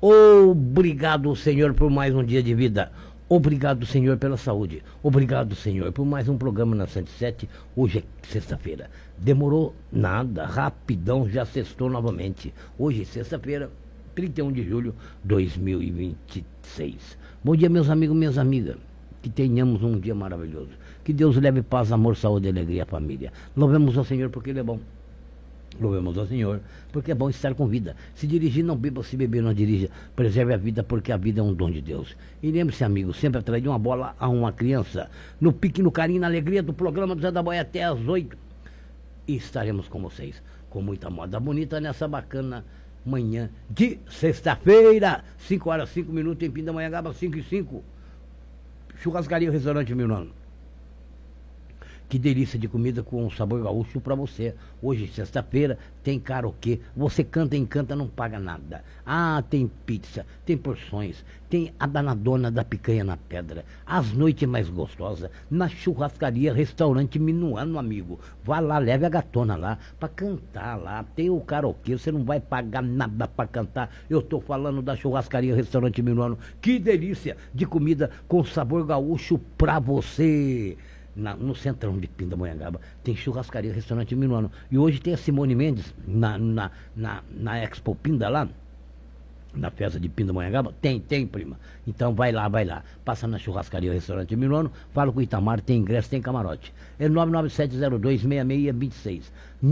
Obrigado, Senhor, por mais um dia de vida. Obrigado, Senhor, pela saúde. Obrigado, Senhor, por mais um programa na 107. Hoje é sexta-feira. Demorou nada, rapidão, já sextou novamente. Hoje é sexta-feira, 31 de julho de 2026. Bom dia, meus amigos, minhas amigas. Que tenhamos um dia maravilhoso. Que Deus leve paz, amor, saúde, alegria à família. Louvemos ao Senhor porque Ele é bom. Louvemos ao Senhor, porque é bom estar com vida. Se dirigir, não beba, se beber, não dirija. Preserve a vida, porque a vida é um dom de Deus. E lembre-se, amigo, sempre atrás de uma bola a uma criança. No pique, no carinho, na alegria do programa do Zé da Boia até às 8. E estaremos com vocês, com muita moda bonita nessa bacana manhã de sexta-feira. 5 horas, 5 minutos em Pindamonhangaba, 5 e 5. Churrascaria, restaurante Milano. Que delícia de comida com um sabor gaúcho para você. Hoje, sexta-feira, tem karaokê. Você canta e encanta, não paga nada. Ah, tem pizza, tem porções, tem a danadona da picanha na pedra. As noites mais gostosas, na churrascaria, restaurante Minuano, amigo. Vá lá, leve a gatona lá, para cantar lá. Tem o karaokê, você não vai pagar nada para cantar. Eu tô falando da churrascaria, restaurante Minuano. Que delícia de comida com sabor gaúcho para você. No centrão de Pindamonhangaba tem churrascaria, restaurante Minuano. E hoje tem a Simone Mendes na Expo Pinda lá, na festa de Pindamonhangaba. Tem, prima. Então vai lá. Passa na churrascaria, restaurante Minuano. Fala com o Itamar, tem ingresso, tem camarote. É 997026626.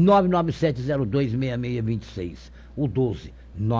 997026626. O 12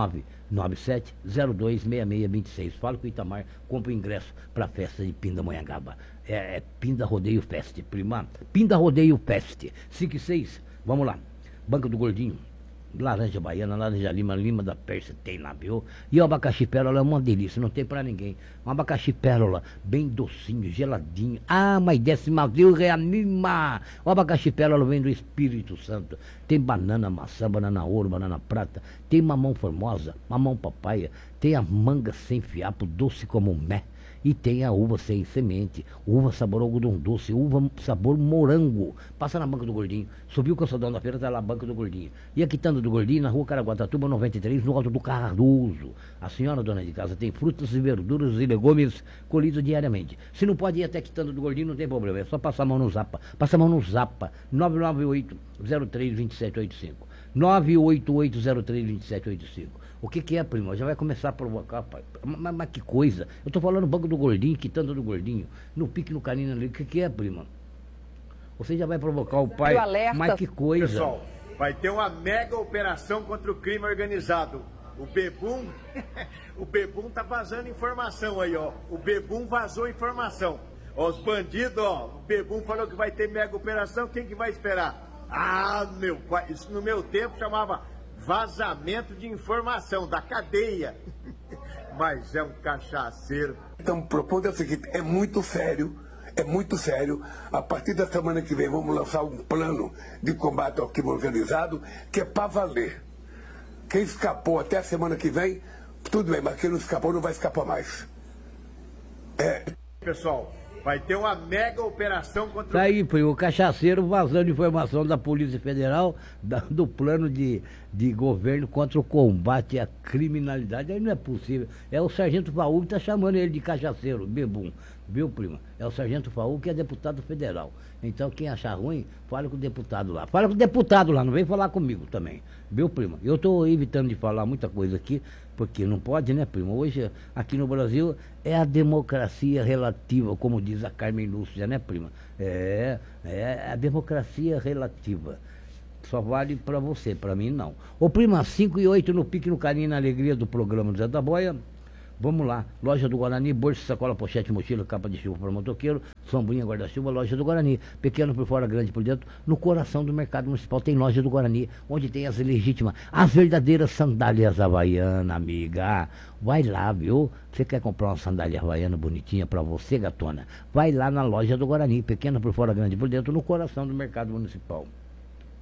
997026626. Fala com o Itamar, compra o ingresso para a festa de Pindamonhangaba. É Pinda Rodeio Fest, prima. Pinda Rodeio Fest. 5 e 6, vamos lá. Banca do Gordinho. Laranja baiana, laranja lima da Pérsia tem lá, viu? E o abacaxi pérola é uma delícia, não tem pra ninguém. Um abacaxi pérola, bem docinho, geladinho. Ah, mas desce malzinho, reanima. O abacaxi pérola vem do Espírito Santo. Tem banana, maçã, banana ouro, banana prata. Tem mamão formosa, mamão papaya. Tem a manga sem fiapo, doce como mé. E tem a uva sem semente, uva sabor algodão doce, uva sabor morango. Passa na Banca do Gordinho. Subiu o calçadão da feira, tá lá a Banca do Gordinho. E a quitanda do Gordinho, na rua Caraguatatuba 93, no alto do Cardoso. A senhora dona de casa tem frutas e verduras e legumes colhidos diariamente. Se não pode ir até a quitanda do Gordinho, não tem problema. É só passar a mão no Zapa. Passa a mão no Zapa. 998-03-2785. 988-03-2785. O que é, primo? Já vai começar a provocar, pai. Mas que coisa. Eu tô falando Banco do Gordinho, quitanda do Gordinho. No pique, no carinho ali. O que é, prima? Você já vai provocar o pai. Mas que coisa. Pessoal, vai ter uma mega operação contra o crime organizado. O Bebum, o Bebum tá vazando informação aí, ó. O Bebum vazou informação. Ó, os bandidos, ó. O Bebum falou que vai ter mega operação. Quem que vai esperar? Ah, isso no meu tempo chamava vazamento de informação da cadeia. Mas é um cachaceiro. Estamos propondo o seguinte, é muito sério. A partir da semana que vem vamos lançar um plano de combate ao crime organizado que é para valer. Quem escapou até a semana que vem, tudo bem, mas quem não escapou não vai escapar mais. Pessoal, vai ter uma mega operação contra... Tá aí, o cachaceiro vazando informação da Polícia Federal do plano de governo contra o combate à criminalidade. Aí não é possível. É o Sargento Faú que tá chamando ele de cachaceiro, bebum. Viu, prima? É o Sargento Faú que é deputado federal. Então, quem achar ruim, fala com o deputado lá. Fala com o deputado lá, não vem falar comigo também. Viu, prima? Eu tô evitando de falar muita coisa aqui, porque não pode, né, prima? Hoje, aqui no Brasil, é a democracia relativa, como diz a Carmen Lúcia, né, prima? É a democracia relativa. Só vale pra você, pra mim não. Ô, prima, 5 e 8 no pique, no carinho e na alegria do programa do Zé da Boia. Vamos lá, Loja do Guarani, bolsa, sacola, pochete, mochila, capa de chuva para motoqueiro, sombrinha, guarda-chuva, Loja do Guarani, pequeno por fora, grande por dentro, no coração do mercado municipal tem Loja do Guarani, onde tem as legítimas, as verdadeiras sandálias havaianas, amiga. Vai lá, viu? Você quer comprar uma sandália havaiana bonitinha para você, gatona? Vai lá na Loja do Guarani, pequena por fora, grande por dentro, no coração do mercado municipal.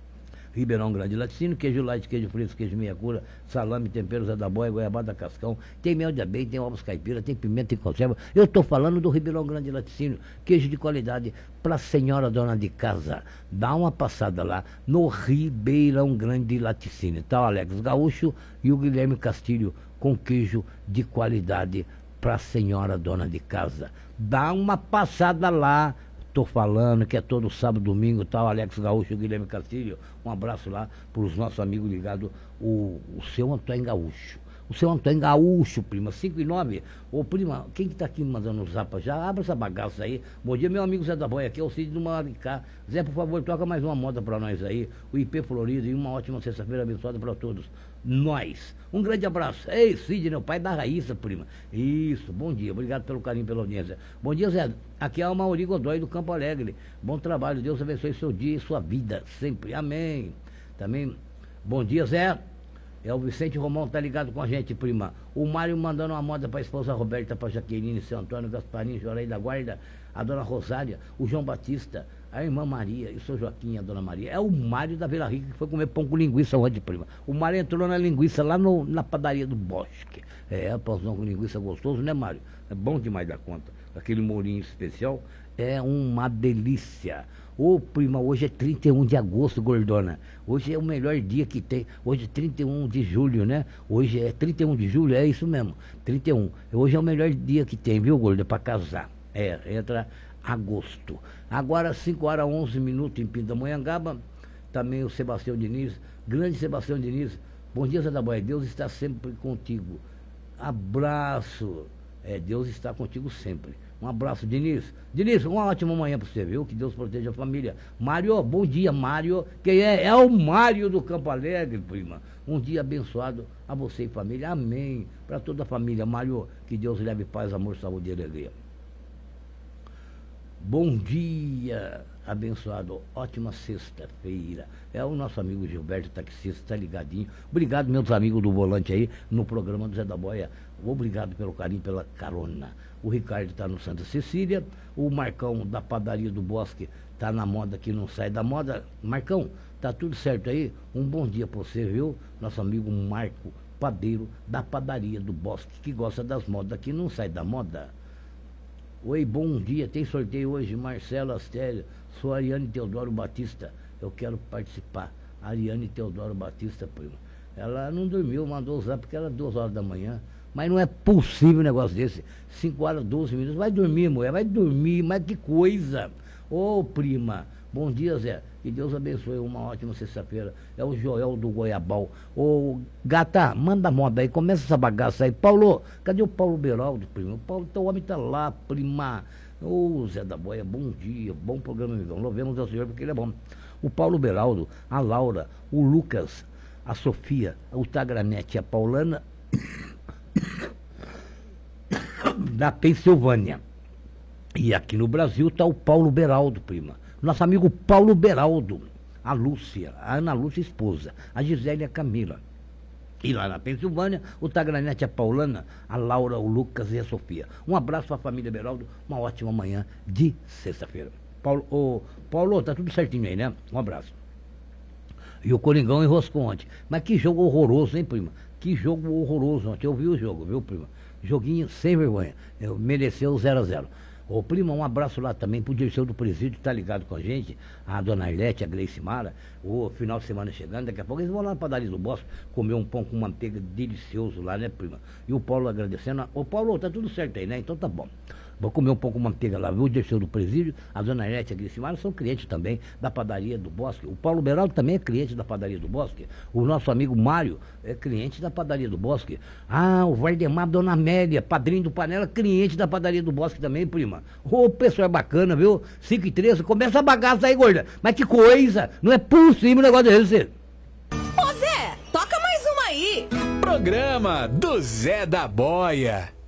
Ribeirão Grande Laticínio, queijo light, queijo fresco, queijo meia cura, salame, tempero, Zé da Boia, goiabada, cascão, tem mel de abelha, tem ovos caipira, tem pimenta e conserva. Eu estou falando do Ribeirão Grande Laticínio, queijo de qualidade para a senhora dona de casa. Dá uma passada lá no Ribeirão Grande Laticínio. Tá o Alex Gaúcho e o Guilherme Castilho com queijo de qualidade para a senhora dona de casa. Dá uma passada lá. Estou falando que é todo sábado, domingo, tal, Alex Gaúcho e Guilherme Castilho. Um abraço lá para os nossos amigos ligados, o seu Antônio Gaúcho. O seu Antônio Gaúcho, prima, 5 e 9. Ô, prima, quem que tá aqui me mandando um zapa já? Abra essa bagaça aí. Bom dia, meu amigo Zé da Boia, aqui é o Cid do Maricá. Zé, por favor, toca mais uma moda para nós aí. O IP Florido e uma ótima sexta-feira abençoada para todos nós. Um grande abraço. Ei, Cid, o pai da Raíssa, prima. Isso, bom dia. Obrigado pelo carinho, pela audiência. Bom dia, Zé. Aqui é o Mauri Godoy do Campo Alegre. Bom trabalho. Deus abençoe seu dia e sua vida sempre. Amém. Também, bom dia, Zé. É o Vicente Romão, tá ligado com a gente, prima. O Mário mandando uma moda para a esposa Roberta, para Jaqueline, seu Antônio, Gasparinho, Jorei da Guarda, a dona Rosária, o João Batista, a irmã Maria e o seu Joaquim e a dona Maria. É o Mário da Vila Rica que foi comer pão com linguiça ontem, prima. O Mário entrou na linguiça lá na padaria do Bosque. É, pãozão com linguiça gostoso, né, Mário? É bom demais da conta. Aquele molhinho especial é uma delícia. Ô, prima, hoje é 31 de agosto, gordona. Hoje é o melhor dia que tem. Hoje é 31 de julho, né? Hoje é 31 de julho, é isso mesmo. 31. Hoje é o melhor dia que tem, viu, gorda, para casar. É, entra agosto. Agora, 5 horas 11 minutos em Pindamonhangaba. Também o Sebastião Diniz. Grande Sebastião Diniz. Bom dia, Zé da Boia. Deus está sempre contigo. Abraço. Deus está contigo sempre. Um abraço, Diniz. Diniz, uma ótima manhã para você, viu? Que Deus proteja a família. Mário, bom dia, Mário. Quem é? É o Mário do Campo Alegre, prima. Um dia abençoado a você e família. Amém. Para toda a família. Mário, que Deus leve paz, amor, saúde e alegria. Bom dia, abençoado. Ótima sexta-feira. É o nosso amigo Gilberto, taxista, tá ligadinho. Obrigado, meus amigos do volante aí, no programa do Zé da Boia. Obrigado pelo carinho, pela carona. O Ricardo está no Santa Cecília. O Marcão da padaria do Bosque está na moda que não sai da moda. Marcão, tá tudo certo aí? Um bom dia para você, viu? Nosso amigo Marco Padeiro da padaria do Bosque, que gosta das modas que não sai da moda. Oi, bom dia. Tem sorteio hoje, Marcelo Astério. Sou Ariane Teodoro Batista. Eu quero participar. Ariane Teodoro Batista, prima. Ela não dormiu, mandou usar porque era 2 horas da manhã. Mas não é possível um negócio desse. 5 horas, 12 minutos. Vai dormir, mulher, vai dormir. Mas que coisa. Ô, prima. Bom dia, Zé. Que Deus abençoe. Uma ótima sexta-feira. É o Joel do Goiabal. Ô, gata, manda moda aí. Começa essa bagaça aí. Paulo, cadê o Paulo Beraldo, prima? O Paulo, teu homem tá lá, prima. Ô, Zé da Boia, bom dia. Bom programa, amigão. Louvemos ao Senhor porque ele é bom. O Paulo Beraldo, a Laura, o Lucas, a Sofia, o Tagranete, a Paulana da Pensilvânia. E aqui no Brasil está o Paulo Beraldo, prima. Nosso amigo Paulo Beraldo. A Lúcia, a Ana Lúcia, esposa. A Gisele e a Camila. E lá na Pensilvânia, o Tagranete, a Paulana, a Laura, o Lucas e a Sofia. Um abraço para a família Beraldo. Uma ótima manhã de sexta-feira. Paulo, tá tudo certinho aí, né? Um abraço. E o Coringão enroscou ontem. Mas que jogo horroroso, hein, prima? Que jogo horroroso ontem. Eu vi o jogo, viu, prima? Joguinho sem vergonha. Mereceu 0-0. Ô, prima, um abraço lá também pro Dirceu do Presídio, que tá ligado com a gente. A dona Arlete, a Gleice Mara. O final de semana chegando, daqui a pouco eles vão lá na padaria do Bosque comer um pão com manteiga delicioso lá, né, prima? E o Paulo agradecendo. Ô, Paulo, tá tudo certo aí, né? Então tá bom. Vou comer um pão com manteiga lá, viu? O Dirceu do Presídio, a dona Arlete e a Gleice Mara são clientes também da padaria do Bosque. O Paulo Beraldo também é cliente da padaria do Bosque. O nosso amigo Mário é cliente da padaria do Bosque. Ah, o Valdemar, dona Amélia, padrinho do Panela, cliente da padaria do Bosque também, prima. Ô, pessoal é bacana, viu? 5h13, começa a bagaça aí, gorda. Mas que coisa! Não é possível um negócio desse. Ô, Zé, toca mais uma aí. Programa do Zé da Boia.